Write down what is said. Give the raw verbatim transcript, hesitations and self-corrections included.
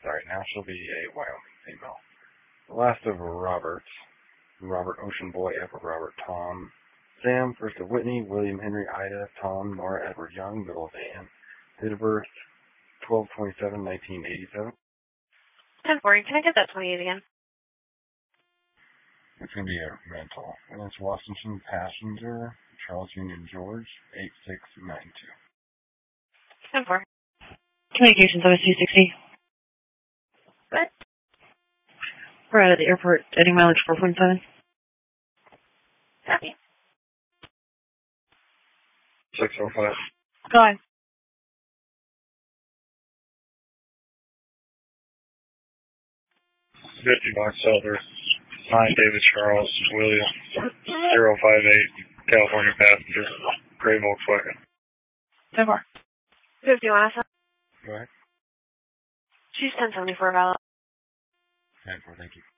sorry, now she'll be a Wyoming female. The last of Roberts, Robert, Ocean Boy, Edward, Robert, Tom, Sam, first of Whitney, William, Henry, Ida, Tom, Nora, Edward, Young, middle of Anne. Date of birth, twelve twenty-seven nineteen eighty-seven. ten four, can I get that twenty-eight again? It's going to be a rental. And it's Washington Passenger, Charles Union George, eight six nine two. ten four. Communications over two sixty. What? We're out of the airport, heading mileage four point seven. Copy. six oh five. Go on. fifty box Elder. Nine David Charles William. zero five eight California passenger. Gray Volkswagen. ten four. fifty-one, Go ahead. she's ten seventy-four valid. ten four, thank you.